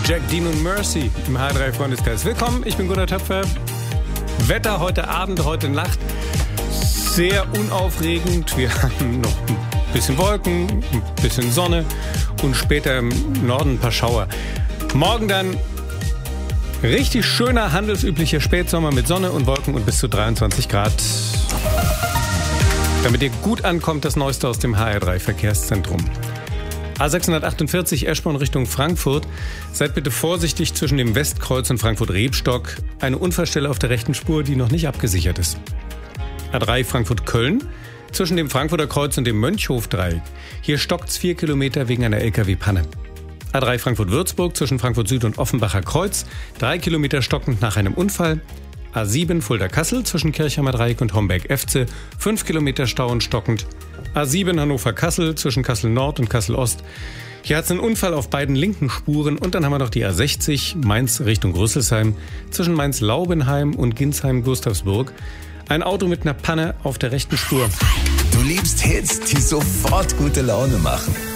Jack Dean und Mercy im H3 Freundeskreis. Willkommen, ich bin Gunnar Töpfer. Wetter heute Abend, heute Nacht sehr unaufregend. Wir haben noch ein bisschen Wolken, ein bisschen Sonne und später im Norden ein paar Schauer. Morgen dann richtig schöner, handelsüblicher Spätsommer mit Sonne und Wolken und bis zu 23 Grad. Damit ihr gut ankommt, das Neueste aus dem HR3 Verkehrszentrum. A648 Eschborn Richtung Frankfurt. Seid bitte vorsichtig zwischen dem Westkreuz und Frankfurt-Rebstock. Eine Unfallstelle auf der rechten Spur, die noch nicht abgesichert ist. A3 Frankfurt-Köln. Zwischen dem Frankfurter Kreuz und dem Mönchhof-Dreieck. Hier stockt's 4 Kilometer wegen einer LKW-Panne. A3 Frankfurt-Würzburg zwischen Frankfurt Süd und Offenbacher Kreuz. 3 Kilometer stockend nach einem Unfall. A7 Fulda-Kassel zwischen Kirchheimer Dreieck und Homberg-Efze. 5 Kilometer Stau und stockend. A7 Hannover-Kassel zwischen Kassel-Nord und Kassel-Ost. Hier hat es einen Unfall auf beiden linken Spuren. Und dann haben wir noch die A60 Mainz Richtung Rüsselsheim zwischen Mainz-Laubenheim und Ginsheim-Gustavsburg. Ein Auto mit einer Panne auf der rechten Spur. Du liebst Hits, die sofort gute Laune machen.